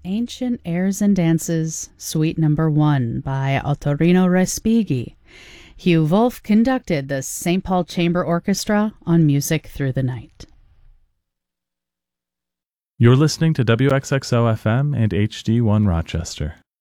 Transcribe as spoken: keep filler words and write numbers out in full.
Ancient Airs and Dances, Suite Number one by Ottorino Respighi. Hugh Wolf conducted the Saint Paul Chamber Orchestra on Music Through the Night. You're listening to W X X O F M and H D one Rochester.